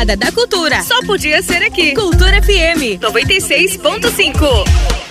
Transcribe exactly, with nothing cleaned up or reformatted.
retomada da cultura. Só podia ser aqui. Cultura F M noventa e seis ponto cinco.